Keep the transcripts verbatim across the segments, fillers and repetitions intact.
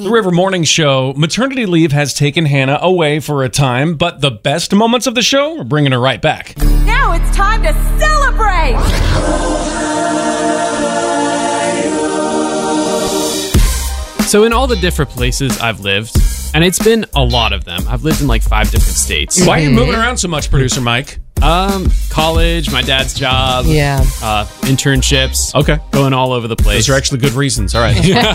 The River Morning Show. Maternity leave has taken Hannah away for a time, but the best moments of the show, we're bringing her right back. Now it's time to celebrate! So in all the different places I've lived, and it's been a lot of them. I've lived in like five different states. Why are you moving around so much, producer Mike? Um, college, my dad's job, Yeah. uh, internships. Okay. Going all over the place. Those are actually good reasons. All right.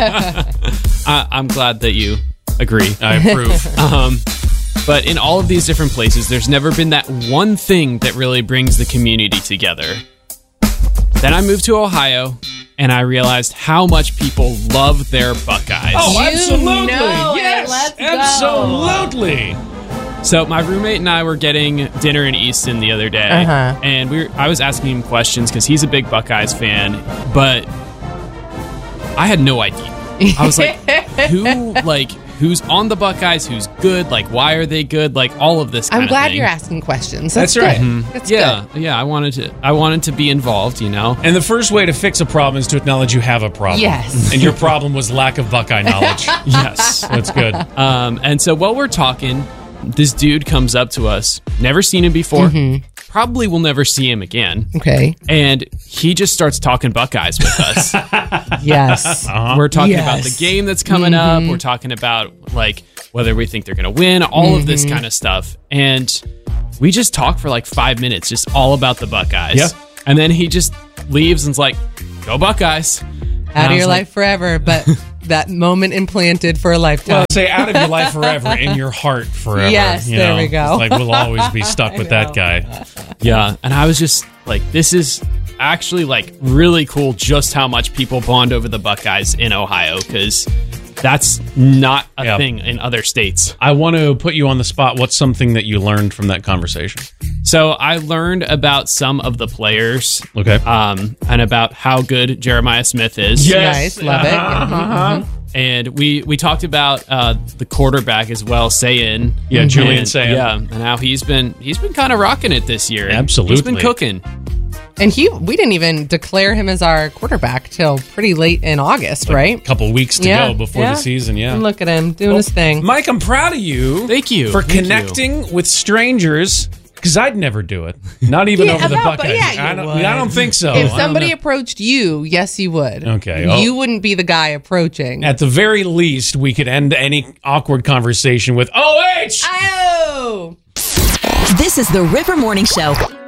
I, I'm glad that you agree. I approve. Um, but in all of these different places, there's never been that one thing that really brings the community together. Then I moved to Ohio, and I realized how much people love their Buckeyes. Oh, You absolutely. know it. Yes, Let's go. absolutely. So my roommate and I were getting dinner in Easton the other day, Uh-huh. and we were, I was asking him questions because he's a big Buckeyes fan, but I had no idea. I was like, who, like, who's on the Buckeyes? Who's good? Like, why are they good? Like, all of this. Kind I'm of glad thing. you're asking questions. That's That's, right. good. That's Yeah, good. yeah. I wanted to. I wanted to be involved. You know. And the first way to fix a problem is to acknowledge you have a problem. Yes. And your problem was lack of Buckeye knowledge. Yes. That's good. Um, and so while we're talking, this dude comes up to us. Never seen him before. Mm-hmm. Probably will never see him again. Okay. And he just starts talking Buckeyes with us. Yes. We're talking Yes. about the game that's coming up. We're talking about like whether we think they're going to win, all of this kind of stuff. And we just talk for like five minutes, just all about the Buckeyes. Yeah. And then he just leaves and's like, "Go Buckeyes." Out I of your was like- life forever, but that moment implanted for a lifetime. Well, say out of your life forever, in your heart forever. Yes, you there know? we go. It's like we'll always be stuck with that guy. Yeah. And I was just like, this is actually like really cool just how much people bond over the Buckeyes in Ohio, because that's not a Yeah. thing in other states. I want to put you on the spot. What's something that you learned from that conversation? So I learned about some of the players, Okay. um, and about how good Jeremiah Smith is. Nice. Love it. Mhm. And we we talked about uh, the quarterback as well, Sayin. Yeah, Julian And- Sayin. Yeah, and how he's been he's been kind of rocking it this year. Absolutely. he's been cooking. And he, we didn't even declare him as our quarterback till pretty late in August, right? A couple weeks to Yeah, go before yeah. the season, yeah. And look at him doing his thing. Mike, I'm proud of you. Thank you. For Thank you. connecting with strangers, because I'd never do it. Not even Yeah, over the no, but Buckeyes. yeah, you I, don't, would. I don't think so. If I don't somebody know. approached you, yes, you would. Okay, oh. You wouldn't be the guy approaching. At the very least, we could end any awkward conversation with O H! Oh! This is the River Morning Show.